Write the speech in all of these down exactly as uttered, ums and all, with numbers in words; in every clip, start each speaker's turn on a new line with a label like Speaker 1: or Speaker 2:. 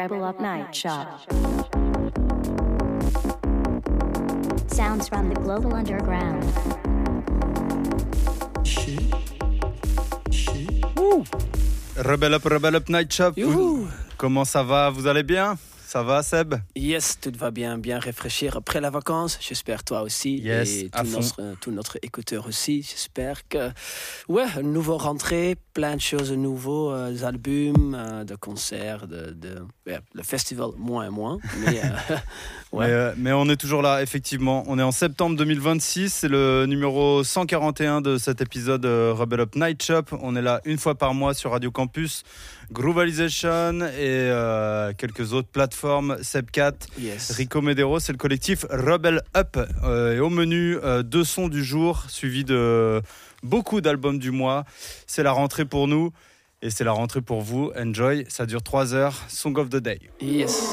Speaker 1: Rebel Up Night Shop. Sounds from the global underground.
Speaker 2: Woo. Rebel Up, Rebel Up Night Shop. Vous, comment ça va? Vous allez bien? Ça va, Seb?
Speaker 3: Yes, tout va bien, bien réfléchir après la vacance. J'espère toi aussi.
Speaker 2: Yes,
Speaker 3: et
Speaker 2: à
Speaker 3: tout
Speaker 2: fond.
Speaker 3: notre, tout notre écouteur aussi. J'espère que, ouais, une nouvelle rentrée, plein de choses nouveaux, euh, des albums, euh, de concerts, de, de ouais, le festival moins et moins. Mais, euh, ouais.
Speaker 2: mais, euh, mais on est toujours là, effectivement. On est en septembre deux mille vingt-six. C'est le numéro cent quarante et un de cet épisode euh, Rebel Up Night Shop. On est là une fois par mois sur Radio Campus, Groovalization et euh, quelques autres plateformes. Sebcat,
Speaker 3: Yes.
Speaker 2: Rico Medero, c'est le collectif Rebel Up. Euh, et au menu, euh, deux sons du jour, suivi de beaucoup d'albums du mois. C'est la rentrée pour nous et c'est la rentrée pour vous. Enjoy, ça dure trois heures. Song of the Day.
Speaker 3: Yes.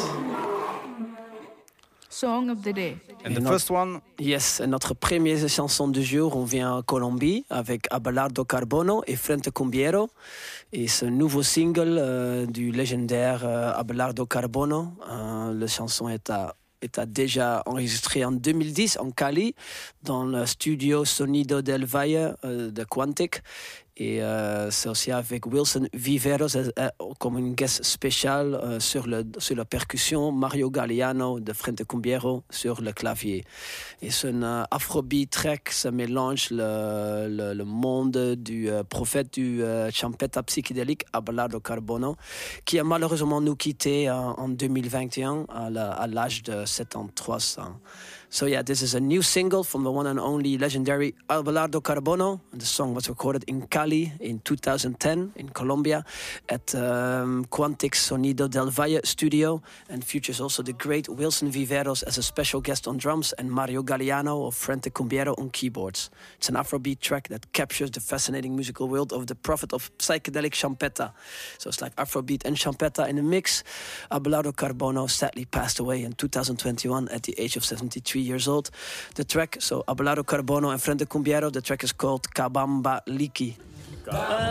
Speaker 4: Song of the Day.
Speaker 2: And the
Speaker 3: Et
Speaker 2: first one.
Speaker 3: Yes, notre première chanson du jour, on vient en Colombie avec Abelardo Carbono et Frente Cumbiero. Et ce nouveau single euh, du légendaire euh, Abelardo Carbono. Euh, la chanson est à était déjà enregistrée en deux mille dix en Cali, dans le studio Sonido del Valle euh, de Quantic. Et euh, c'est aussi avec Wilson Viveros euh, euh, comme une guest spéciale euh, sur, le, sur la percussion, Mario Galliano de Frente Cumbiero sur le clavier. Et c'est un euh, afrobeat track, ça mélange le, le, le monde du euh, prophète du euh, champeta psychédélique, Abelardo Carbono, qui a malheureusement nous quitté euh, en deux mille vingt et un à, la, à l'âge de soixante-treize ans. So yeah, this is a new single from the one and only legendary Abelardo Carbono. The song was recorded in Cali in two thousand ten in Colombia at um, Quantic Sonido del Valle studio, and features also the great Wilson Viveros as a special guest on drums and Mario Galliano of Frente Cumbiero on keyboards. It's an Afrobeat track that captures the fascinating musical world of the prophet of psychedelic champeta. So it's like Afrobeat and champeta in a mix. Abelardo Carbono sadly passed away in two thousand twenty-one at the age of seventy-three years old. The track, so Abelardo Carbono and Frente Cumbiero, the track is called Cabamba Liki.